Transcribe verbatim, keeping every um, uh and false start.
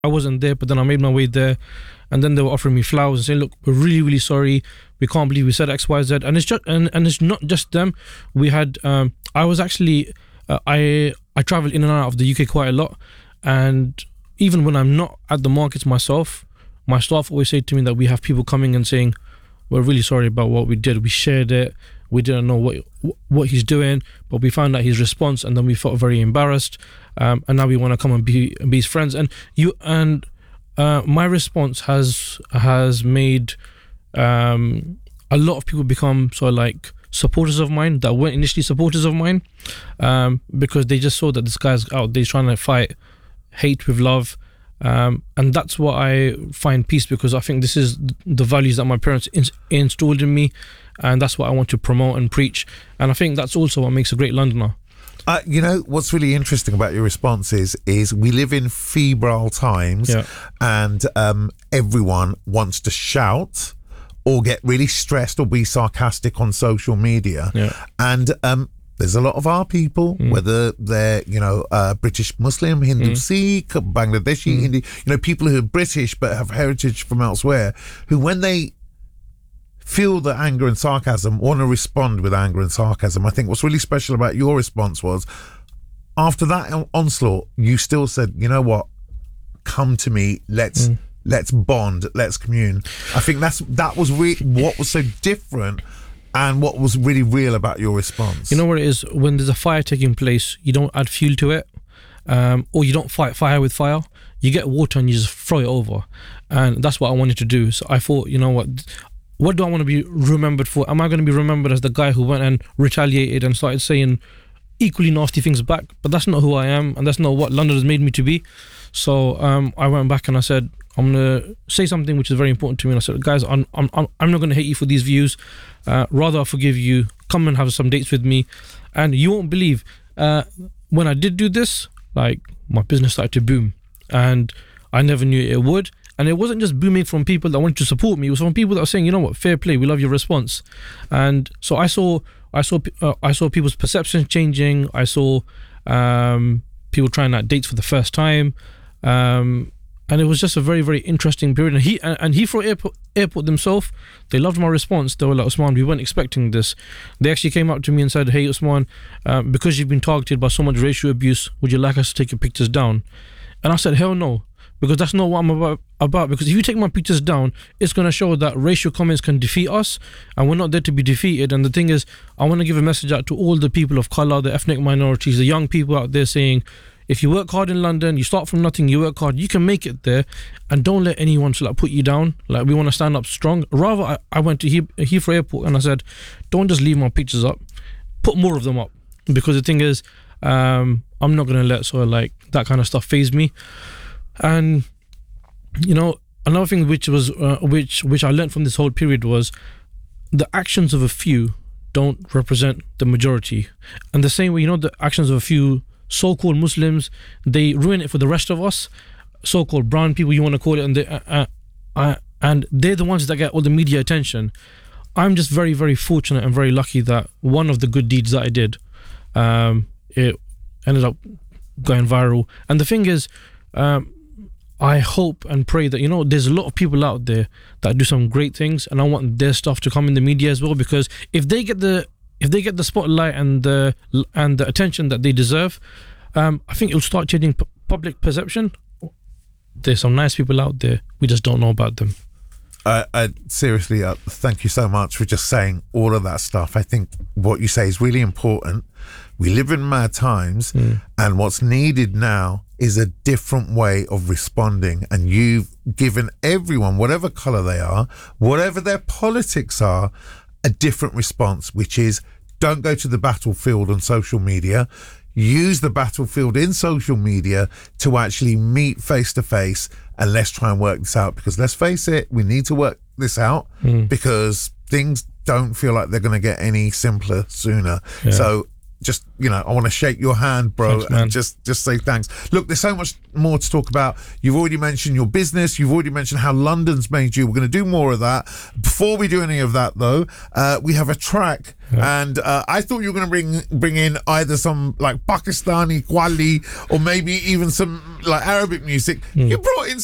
I wasn't there, but then I made my way there, and then they were offering me flowers and saying, "Look, we're really, really sorry. We can't believe we said X, Y, Z." And it's just and, and it's not just them. We had um, I was actually uh, I I travel in and out of the U K quite a lot, and even when I'm not at the markets myself, my staff always say to me that we have people coming and saying, "We're really sorry about what we did. We shared it. We didn't know what what he's doing, but we found out his response, and then we felt very embarrassed. Um, and now we want to come and be, be his friends." And you and uh, my response has has made um, a lot of people become sort of like supporters of mine that weren't initially supporters of mine, um, because they just saw that this guy's out there trying to fight hate with love. Um, and that's what I find peace, because I think this is the values that my parents in- installed in me, and that's what I want to promote and preach. And I think that's also what makes a great Londoner. Uh, you know, what's really interesting about your responses is we live in febrile times, Yeah. and um, everyone wants to shout or get really stressed or be sarcastic on social media. Yeah. And um, there's a lot of our people, Mm. whether they're, you know, uh, British Muslim, Hindu Mm. Sikh, Bangladeshi, Mm. Hindi, you know, people who are British but have heritage from elsewhere, who when they feel the anger and sarcasm want to respond with anger and sarcasm. I think what's really special about your response was, after that on- onslaught, you still said, you know what, come to me, let's Mm. let's bond, let's commune. I think that's that was re- what was so different and what was really real about your response. You know what it is? When there's a fire taking place, you don't add fuel to it, um, or you don't fight fire with fire. You get water and you just throw it over. And that's what I wanted to do. So I thought, you know what, what do I want to be remembered for? Am I going to be remembered as the guy who went and retaliated and started saying equally nasty things back? But that's not who I am, and that's not what London has made me to be. So um, I went back and I said, I'm going to say something which is very important to me. And I said, guys, I'm, I'm, I'm not going to hate you for these views. Uh, rather, I forgive you. Come and have some dates with me. And you won't believe, uh, when I did do this, like, my business started to boom. And I never knew it would. And it wasn't just booming from people that wanted to support me. It was from people that were saying, you know what, fair play, we love your response. And so I saw, I saw, uh, I saw people's perceptions changing. I saw um, people trying out dates for the first time. Um, and it was just a very, very interesting period. And he and, and Heathrow Airport, Airport themselves, they loved my response. They were like, Usman, we weren't expecting this. They actually came up to me and said, hey, Usman, uh, because you've been targeted by so much racial abuse, would you like us to take your pictures down? And I said, hell no, because that's not what I'm about. about because if you take my pictures down, it's going to show that racial comments can defeat us, and we're not there to be defeated. And the thing is, I want to give a message out to all the people of colour, the ethnic minorities, the young people out there saying, if you work hard in London, you start from nothing, you work hard, you can make it there, and don't let anyone like put you down. Like, we want to stand up strong. Rather, I, I went to he- Heathrow Airport and I said, don't just leave my pictures up, put more of them up. Because the thing is, um, I'm not going to let sort of like that kind of stuff faze me. And you know, another thing which was uh, which which I learned from this whole period was the actions of a few don't represent the majority. And the same way, you know, the actions of a few so-called Muslims, they ruin it for the rest of us, so-called brown people, you want to call it, and they, uh, uh, uh, and they're the ones that get all the media attention. I'm just very, very fortunate and very lucky that one of the good deeds that I did, um, it ended up going viral. And the thing is, um, I hope and pray that, you know, there's a lot of people out there that do some great things, and I want their stuff to come in the media as well, because if they get the if they get the spotlight and the and the attention that they deserve, um, I think it'll start changing p- public perception. There's some nice people out there, we just don't know about them. Uh, I, seriously, uh, thank you so much for just saying all of that stuff. I think what you say is really important. We live in mad times, mm. and what's needed now is a different way of responding. And you've given everyone, whatever colour they are, whatever their politics are, a different response, which is don't go to the battlefield on social media. Use the battlefield in social media to actually meet face to face, and let's try and work this out, because let's face it, we need to work this out mm. because things don't feel like they're going to get any simpler sooner. Yeah. So just, you know, I want to shake your hand, bro, Thanks, man. and just just say thanks. Look, there's so much more to talk about. You've already mentioned your business. You've already mentioned how London's made you. We're going to do more of that. Before we do any of that, though, uh, we have a track. Yeah. And uh, I thought you were going to bring bring in either some like Pakistani Qawwali or maybe even some like Arabic music. Mm. You brought in